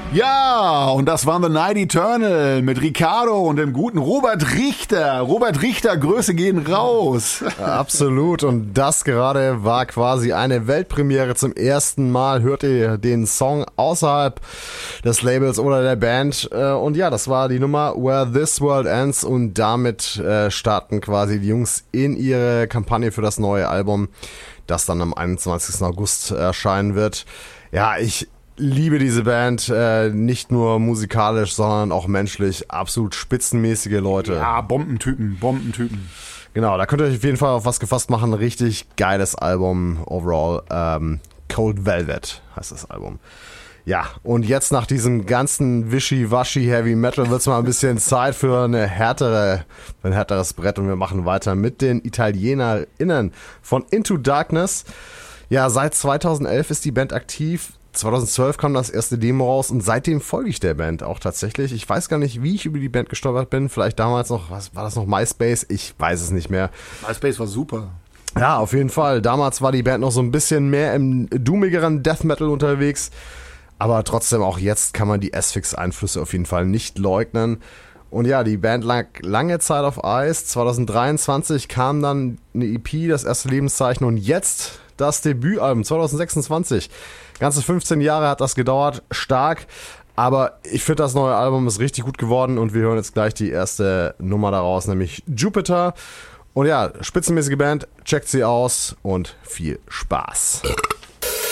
Ja, und das waren The Night Eternal mit Ricardo und dem guten Robert Richter. Robert Richter, Grüße gehen raus. Absolut, und das gerade war quasi eine Weltpremiere. Zum ersten Mal hört ihr den Song außerhalb des Labels oder der Band. Und ja, das war die Nummer Where This World Ends, und damit starten quasi die Jungs in ihre Kampagne für das neue Album, das dann am 21. August erscheinen wird. Ja, ich liebe diese Band, nicht nur musikalisch, sondern auch menschlich. Absolut spitzenmäßige Leute. Ja, Bombentypen. Genau, da könnt ihr euch auf jeden Fall auf was gefasst machen. Richtig geiles Album overall. Cold Velvet heißt das Album. Ja, und jetzt nach diesem ganzen Wischi-Waschi Heavy Metal wird's mal ein bisschen Zeit für ein härteres Brett, und wir machen weiter mit den ItalienerInnen von Into Darkness. Ja, seit 2011 ist die Band aktiv. 2012 kam das erste Demo raus, und seitdem folge ich der Band auch tatsächlich. Ich weiß gar nicht, wie ich über die Band gestolpert bin. Vielleicht damals noch, was war das noch, MySpace? Ich weiß es nicht mehr. MySpace war super. Ja, auf jeden Fall. Damals war die Band noch so ein bisschen mehr im doomigeren Death Metal unterwegs. Aber trotzdem, auch jetzt kann man die Asphyx-Einflüsse auf jeden Fall nicht leugnen. Und ja, die Band lag lange Zeit auf Eis. 2023 kam dann eine EP, das erste Lebenszeichen, und jetzt das Debütalbum 2026. Ganze 15 Jahre hat das gedauert, stark, aber ich finde, das neue Album ist richtig gut geworden, und wir hören jetzt gleich die erste Nummer daraus, nämlich Jupiter. Und ja, spitzenmäßige Band, checkt sie aus und viel Spaß.